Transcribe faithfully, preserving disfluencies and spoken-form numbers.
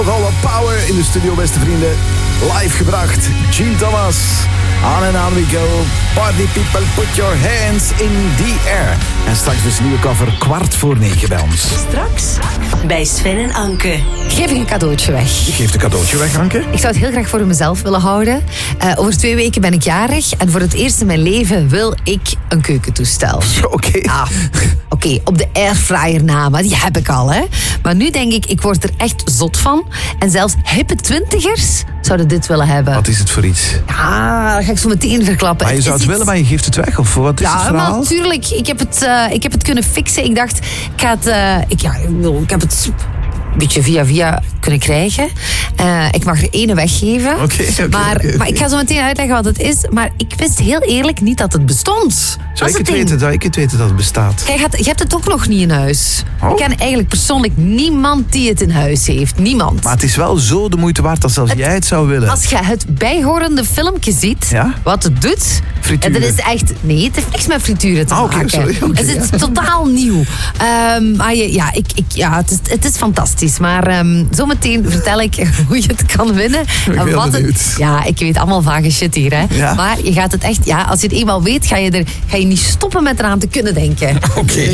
Alle power in de studio, beste vrienden. Live gebracht. Gene Thomas. On and on we go. Party people, put your hands in the air. En straks dus een nieuwe cover, kwart voor negen bij ons. Straks bij Sven en Anke. Geef ik een cadeautje weg. Je geeft een cadeautje weg, Anke. Ik zou het heel graag voor mezelf willen houden. Uh, over twee weken ben ik jarig. En voor het eerst in mijn leven wil ik een keukentoestel. Oké. Okay. Ah, Oké, okay, op de airfryer na, maar die heb ik al, hè. Maar nu denk ik, ik word er echt zot van. En zelfs hippe twintigers zouden dit willen hebben. Wat is het voor iets? Ja, dat ga ik zo meteen verklappen. Maar je zou het, het willen, maar je geeft het weg? Of wat is ja, het verhaal? Ja, natuurlijk. Ik heb het, uh, ik heb het kunnen fixen. Ik dacht, ik ga het... Uh, ik, ja, ik heb het... een beetje via via kunnen krijgen. Uh, ik mag er ene weggeven. Okay, okay, maar, okay. maar ik ga zo meteen uitleggen wat het is. Maar ik wist heel eerlijk niet dat het bestond. Zou ik het, het weten, zou ik het weten dat het bestaat? Kijk, je hebt het ook nog niet in huis. Oh. Ik ken eigenlijk persoonlijk niemand die het in huis heeft. Niemand. Maar het is wel zo de moeite waard als zelfs het, jij het zou willen. Als je het bijhorende filmpje ziet, ja? wat het doet... Frituren. Dat is echt... Nee, het heeft niks met frituren te oh, maken. Okay, sorry, okay, het is ja. totaal nieuw. Um, maar je, ja, ik, ik, ja het, is, het is fantastisch. Maar um, zometeen vertel ik hoe je het kan winnen. Ik ben wat het, ja, ik weet allemaal vage shit hier. Hè. Ja. Maar je gaat het echt... Ja, als je het eenmaal weet, ga je, er, ga je niet stoppen met eraan te kunnen denken. Oké. Okay.